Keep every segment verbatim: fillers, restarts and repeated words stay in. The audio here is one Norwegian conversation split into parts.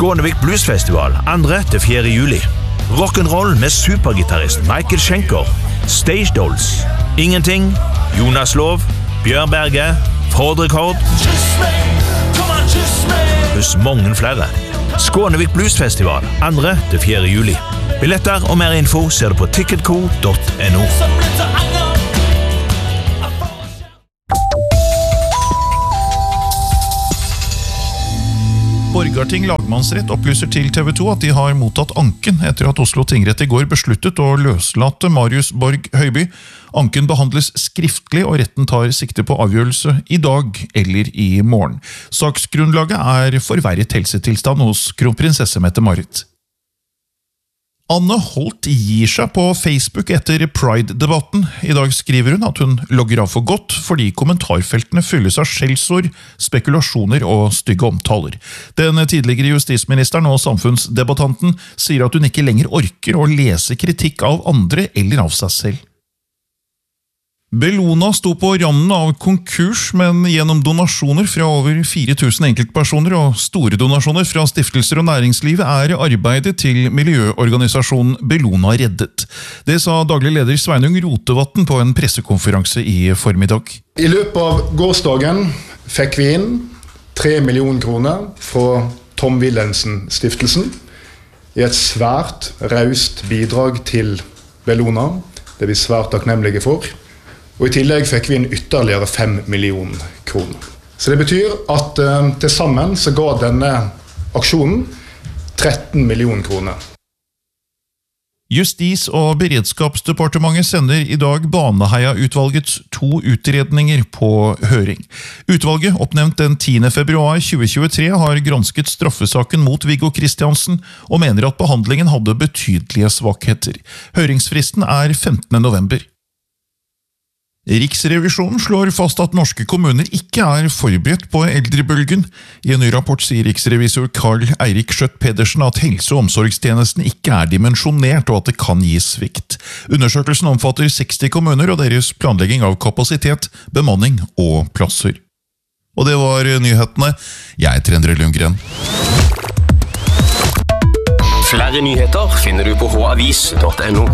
Skånevik Bluesfestival andre til fjerde juli. Rock'n'roll med supergitarrist Michael Schenker. Stage Dolls. Ingenting. Jonas Lov. Bjørn Berge. Fordrekord. Pluss mange flere. Skånevik Bluesfestival andre til fjerde juli. Billetter og mer info ser du på ticketco punktum no. Borgarting lagmannsrett opplyser til T V to at de har mottatt anken etter at Oslo tingrett i går besluttet å løslate Marius Borg Høiby. Anken behandles skriftlig, og retten tar sikte på avgjørelse i dag eller i morgen. Saksgrunnlaget er forverret helsetilstand hos kronprinsesse Mette-Marit. Anne Holt gir seg på Facebook etter Pride-debatten. I dag skriver hun at hun logger av for godt fordi kommentarfeltene fylles av skjellsord, spekulasjoner og stygge omtaler. Den tidligere justisministeren og samfunnsdebattanten sier at hun ikke lenger orker å lese kritikk av andre eller av seg selv. Bellona sto på randen av konkurs, men gjennom donasjoner fra over fire tusen enkeltpersoner og store donasjoner fra stiftelser og næringslivet er arbeidet til miljøorganisasjonen Bellona reddet. Det sa daglig leder Sveinung Rotevatn på en pressekonferanse i formiddag. I løpet av gårsdagen fikk vi inn tre millioner kroner fra Tom Wilhelmsen-stiftelsen i et svært raust bidrag til Bellona. Det er vi svært takknemlige for. Og i tillegg fikk vi inn ytterligere fem millioner kroner. Så det betyr at uh, til sammen så ga denne aksjonen tretten millioner kroner. Justis- og beredskapsdepartementet sender i dag Baneheia-utvalgets to utredninger på høring. Utvalget, oppnevnt den tiende februar tjue tjuetre, har gransket straffesaken mot Viggo Kristiansen og mener at behandlingen hadde betydelige svakheter. Høringsfristen er femtende november. Riksrevisjonen slår fast at norske kommuner ikke er forberedt på eldrebølgen. I en ny rapport sier riksrevisor Karl Eirik Skjøtt Pedersen at helse- og omsorgstjenesten ikke er dimensjonert og at det kan gi svikt. Undersøkelsen omfatter seksti kommuner og deres planlegging av kapasitet, bemanning og plasser. Og det var nyhetene. Jeg heter Endre Lundgren. Flere nyheter finner du på h avis punktum no.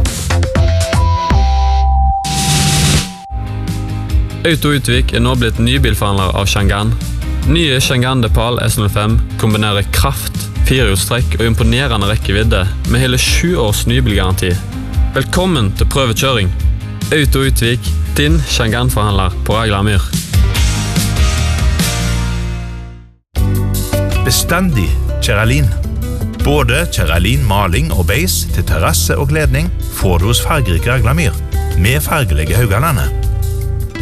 Autoutvik er nå blitt nybilforhandler av Chang'an. Nye Chang'an Depal S null fem kombinerer kraft, firehjulstrekk og imponerende rekkevidde med hele sju års nybilgaranti. Velkommen til prøvekjøring. Autoutvik, din Chang'an-forhandler på Aglamyr. Bestandig Kjeralin. Både Kjeralin maling og beis til terrasse og kledning får du hos fargerike Aglamyr med fargelige Haugalandet.